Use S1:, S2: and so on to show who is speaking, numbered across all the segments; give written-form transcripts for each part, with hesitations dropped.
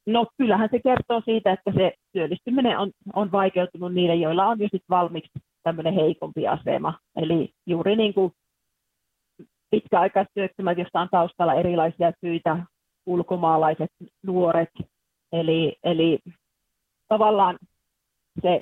S1: No kyllähän se kertoo siitä, että se työllistyminen on vaikeutunut niille, joilla on jo sit valmiiksi tämmöinen heikompi asema. Eli juuri niin kuin pitkäaikaistyöttömät, joista on taustalla erilaisia syitä, ulkomaalaiset nuoret. Eli tavallaan se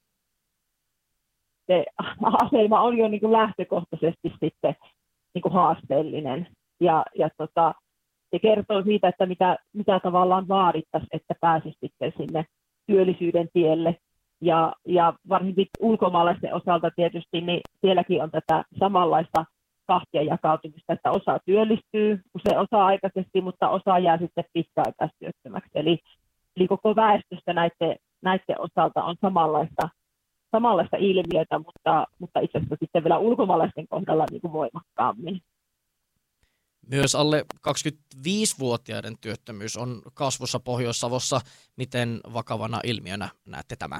S1: asema on jo niin kuin lähtökohtaisesti sitten niin kuin haasteellinen. Ja se kertoo siitä, että mitä tavallaan vaadittaisiin, että pääsisi sitten sinne työllisyyden tielle. Ja varsinkin ulkomaalaisten osalta tietysti, niin sielläkin on tätä samanlaista kahtia jakautumista, että osa työllistyy usein osa-aikaisesti, mutta osa jää sitten pitkäaikaistyöttömäksi. Eli koko väestöstä näiden osalta on samanlaista ilmiötä, mutta itse asiassa sitten vielä ulkomaalaisten kohdalla niin kuin voimakkaammin.
S2: Myös alle 25-vuotiaiden työttömyys on kasvussa Pohjois-Savossa. Miten vakavana ilmiönä näette tämän?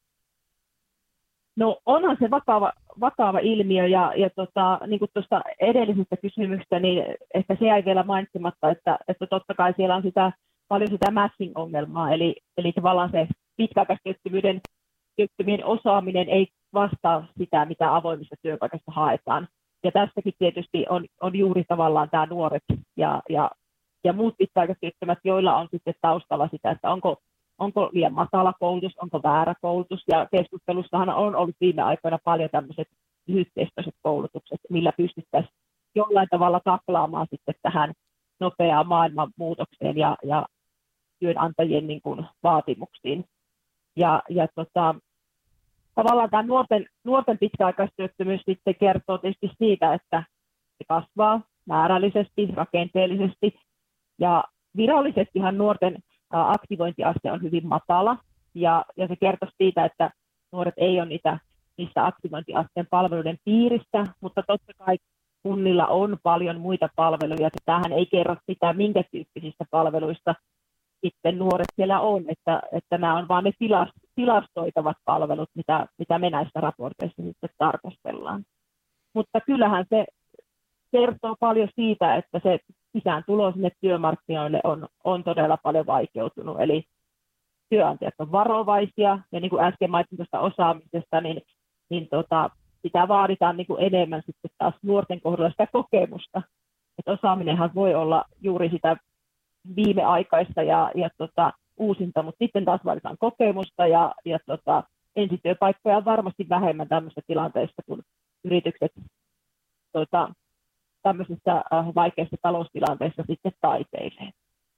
S1: No onhan se vakava ilmiö ja niin kuin tuosta edellisestä kysymyksestä, niin ehkä se jäi vielä mainitsematta, että totta kai siellä on paljon sitä matching-ongelmaa, eli tavallaan se pitkäaikaistyöttömien osaaminen ei vastaa sitä, mitä avoimista työpaikasta haetaan. Ja tässäkin tietysti on juuri tavallaan tämä nuoret ja muut pitkäaikaistyöttömät, joilla on sitten taustalla sitä, että onko liian matala koulutus, onko väärä koulutus. Ja keskustelussahan on ollut viime aikoina paljon tämmöiset lyhytkestoiset koulutukset, millä pystyttäisiin jollain tavalla taklaamaan sitten tähän nopeaan maailmanmuutokseen ja työnantajien niin kuin vaatimuksiin. Tavallaan tämä nuorten pitkäaikaistyöttömyys sitten kertoo tietysti siitä, että se kasvaa määrällisesti, rakenteellisesti ja virallisestihan nuorten aktivointiaste on hyvin matala ja se kertoo siitä, että nuoret ei ole niistä aktivointiasteen palveluiden piiristä, mutta totta kai kunnilla on paljon muita palveluja. Tämähän ei kerro sitä, minkä tyyppisistä palveluista sitten nuoret siellä on, että nämä on vain ne tilastoitavat palvelut, mitä me näistä raporteista sitten tarkastellaan. Mutta kyllähän se kertoo paljon siitä, että se sisääntulo sinne työmarkkinoille on todella paljon vaikeutunut. Eli työnantajat on varovaisia, ja niin kuin äsken mainitsin tuosta osaamisesta, niin sitä vaaditaan niin kuin enemmän sitten taas nuorten kohdalla sitä kokemusta. Että osaaminenhan voi olla juuri sitä viimeaikaista ja uusinta, mutta sitten taas vaaditaan kokemusta ja ensityöpaikkoja on varmasti vähemmän tämmöisessä tilanteessa, kun yritykset tämmöisessä vaikeassa taloustilanteessa sitten taiteilee.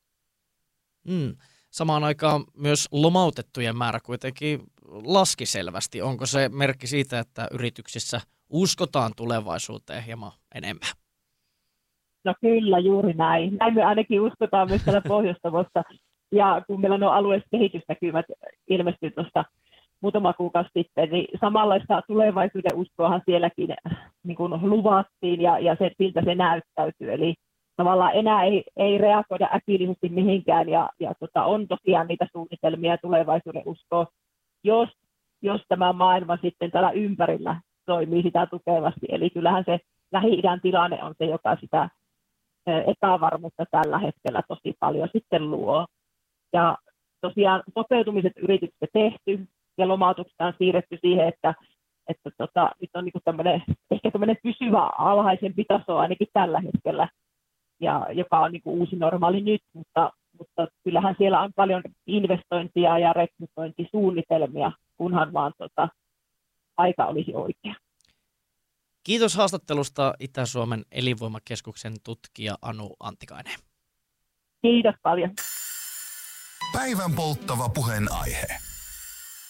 S2: Samaan aikaan myös lomautettujen määrä kuitenkin laski selvästi. Onko se merkki siitä, että yrityksissä uskotaan tulevaisuuteen hieman enemmän?
S1: No kyllä, juuri näin. Näin me ainakin uskotaan myös täällä Pohjois-Savossa. Ja kun meillä nuo alueelliset kehitysnäkymät ilmestyivät tuosta muutama kuukausi sitten, niin samanlaista tulevaisuuden uskoahan sielläkin niin kuin luvattiin ja siltä se näyttäytyy. Eli tavallaan enää ei reagoida äkillisesti mihinkään ja on tosiaan niitä suunnitelmia ja tulevaisuuden uskoa, jos tämä maailma sitten täällä ympärillä toimii sitä tukevasti. Eli kyllähän se Lähi-idän tilanne on se, joka sitä epävarmuutta tällä hetkellä tosi paljon sitten luo. Ja tosiaan sopeutumiset yrityksessä tehty ja lomautukset on siirretty siihen, että nyt on niinku ehkä tämmöinen pysyvä alhaisempi taso ainakin tällä hetkellä, ja joka on niinku uusi normaali nyt, mutta kyllähän siellä on paljon investointia ja rekrytointisuunnitelmia, kunhan vaan aika olisi oikea.
S2: Kiitos haastattelusta Itä-Suomen elinvoimakeskuksen tutkija Anu Antikainen.
S1: Kiitos paljon.
S3: Päivän polttava puheenaihe.